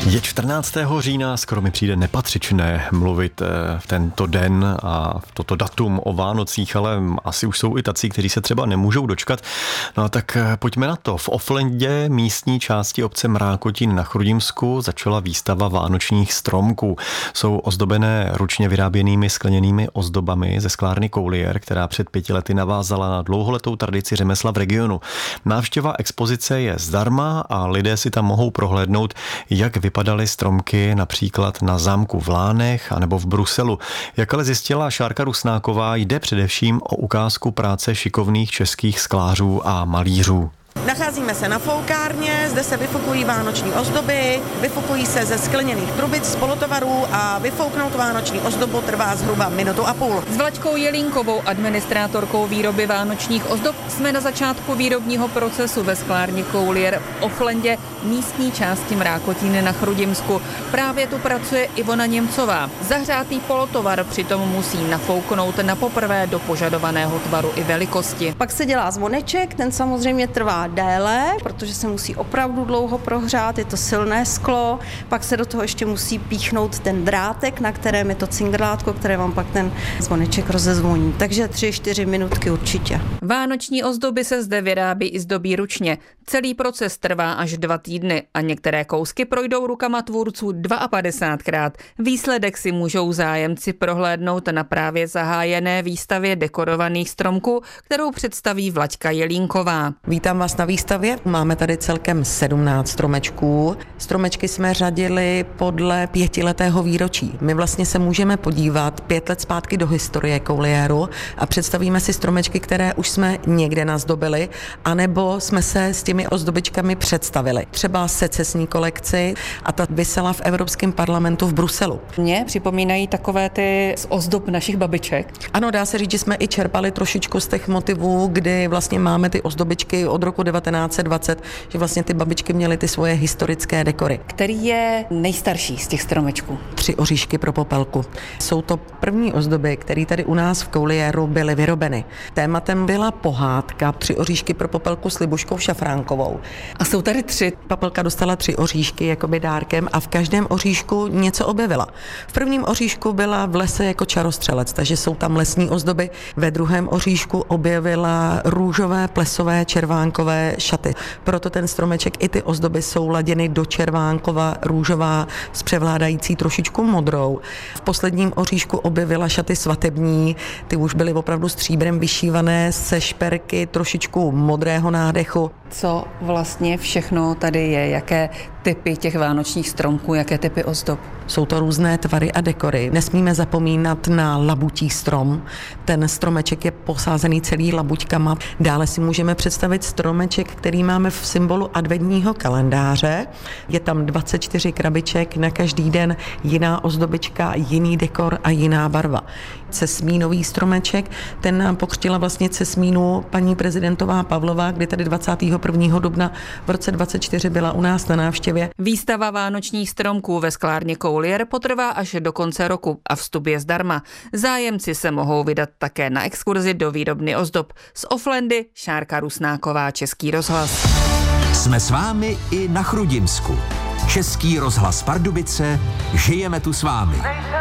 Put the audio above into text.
Je 14. října, skoro mi přijde nepatřičné mluvit v tento den a v toto datum o Vánocích, ale asi už jsou i tací, kteří se třeba nemůžou dočkat. No tak pojďme na to. V Oflendě, místní části obce Mrákotín na Chrudimsku, začala výstava vánočních stromků. Jsou ozdobené ručně vyráběnými skleněnými ozdobami ze sklárny Coulier, která před 5 lety navázala na dlouholetou tradici řemesla v regionu. Návštěva expozice je zdarma a lidé si tam mohou prohlédnout, jak vypadaly stromky například na zámku v Lánech anebo v Bruselu. Jak ale zjistila Šárka Rusnáková, jde především o ukázku práce šikovných českých sklářů a malířů. Nacházíme se na foukárně, zde se vyfukují vánoční ozdoby, vyfukují se ze skleněných trubic z polotovarů a vyfouknout vánoční ozdobu trvá zhruba 1,5 minuty. S Vlaďkou Jelínkovou, administrátorkou výroby vánočních ozdob, jsme na začátku výrobního procesu ve sklárně Coulier v Oflendě, místní části Mrákotín na Chrudimsku. Právě tu pracuje Ivona Němcová. Zahřátý polotovar přitom musí nafouknout na poprvé do požadovaného tvaru i velikosti. Pak se dělá zvoneček, ten samozřejmě trvá déle, protože se musí opravdu dlouho prohřát, je to silné sklo, pak se do toho ještě musí píchnout ten drátek, na kterém je to cingrlátko, které vám pak ten zvoneček rozezvoní. Takže 3-4 minutky určitě. Vánoční ozdoby se zde vyrábí i zdobí ručně. Celý proces trvá až 2 týdny a některé kousky projdou rukama tvůrců 52krát. Výsledek si můžou zájemci prohlédnout na právě zahájené výstavě dekorovaných stromků, kterou představí Vlaďka Jelínková. Vítám vás na výstavě. Máme tady celkem 17 stromečků. Stromečky jsme řadili podle 5letého výročí. My vlastně se můžeme podívat 5 let zpátky do historie Coulieru a představíme si stromečky, které už jsme někde nazdobili, anebo jsme se s těmi ozdobičkami představili. Třeba secesní kolekci a ta visela v Evropském parlamentu v Bruselu. Mně připomínají takové ty z ozdob našich babiček. Ano, dá se říct, že jsme i čerpali trošičku z těch motivů, kdy vlastně máme ty ozdobičky od roku 1920, že vlastně ty babičky měly ty svoje historické dekory. Který je nejstarší z těch stromečků? 3 oříšky pro popelku. Jsou to první ozdoby, které tady u nás v Coulieru byly vyrobeny. Tématem byla pohádka 3 oříšky pro popelku s Libuškou Šafránkovou. A jsou tady 3. Popelka dostala 3 oříšky jakoby dárkem a v každém oříšku něco objevila. V prvním oříšku byla v lese jako čarostřelec, takže jsou tam lesní ozdoby. Ve druhém oříšku objevila růžové, plesové, červánkové šaty. Proto ten stromeček i ty ozdoby jsou laděny do červánkova, růžová s převládající trošičku modrou. V posledním oříšku objevila šaty svatební, ty už byly opravdu stříbrem vyšívané se šperky trošičku modrého nádechu. Co vlastně všechno tady je? Jaké typy těch vánočních stromků, jaké typy ozdob? Jsou to různé tvary a dekory. Nesmíme zapomínat na labutí strom. Ten stromeček je posázený celý labuťkama. Dále si můžeme představit stromeček, který máme v symbolu adventního kalendáře. Je tam 24 krabiček, na každý den jiná ozdobička, jiný dekor a jiná barva. Cesmínový stromeček, ten nám pokřtila vlastně cesmínu paní prezidentová Pavlová, kdy tady 21. dubna v roce 24 byla u nás na návštěvě. Výstava vánočních stromků ve sklárně Coulier potrvá až do konce roku a vstup je zdarma. Zájemci se mohou vydat také na exkurzi do výrobny ozdob. Z Oflendy Šárka Rusnáková, Český rozhlas. Jsme s vámi i na Chrudimsku. Český rozhlas Pardubice, žijeme tu s vámi.